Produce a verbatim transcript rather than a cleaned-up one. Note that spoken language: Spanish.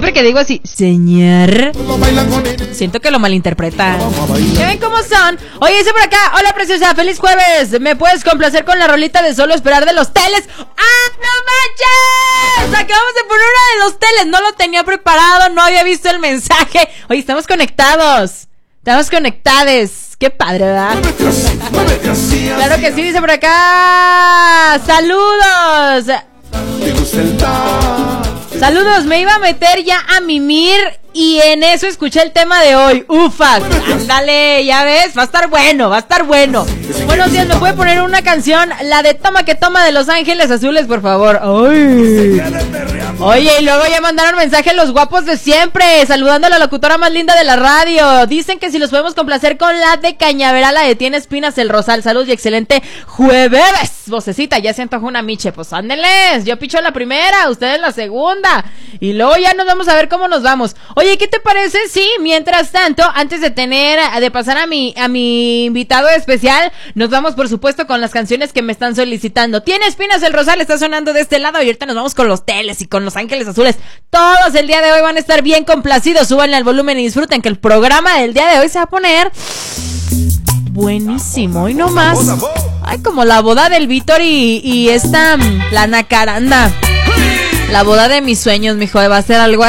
siempre que digo así, señor, siento que lo malinterpretan. ¿Ya ven cómo son? Oye, dice por acá, hola preciosa, feliz jueves. ¿Me puedes complacer con la rolita de Solo Esperar de Los Teles? ¡Ah, no manches! Acabamos de poner una de Los Teles. No lo tenía preparado, no había visto el mensaje. Oye, estamos conectados. Estamos conectades. Qué padre, ¿verdad? Claro que sí, dice por acá. ¡Saludos! Saludos, me iba a meter ya a mimir y en eso escuché el tema de hoy. Ufas, ándale, ya ves, va a estar bueno, va a estar bueno. Buenos días, ¿me puede poner una canción? La de Toma que Toma de Los Ángeles Azules, por favor. Ay. Oye, y luego ya mandaron mensaje los guapos de siempre, saludando a la locutora más linda de la radio. Dicen que si los podemos complacer con la de Cañaveral, la de Tiene Espinas el Rosal. Salud y excelente jueves. Vocecita, ya se antojó una miche, pues ándeles. Yo picho la primera, ustedes la segunda. Y luego ya nos vamos a ver cómo nos vamos. Oye, ¿qué te parece? Sí, mientras tanto, antes de tener, de pasar a mi, a mi invitado especial, nos vamos por supuesto con las canciones que me están solicitando. Tiene Espinas el Rosal, está sonando de este lado y ahorita nos vamos con Los Teles y con Los Ángeles Azules. Todos el día de hoy van a estar bien complacidos. Súbanle al volumen y disfruten que el programa del día de hoy se va a poner buenísimo. Y no más. Ay, como la boda del Víctor y, y esta, la Nacaranda. La boda de mis sueños, mijo, va a ser algo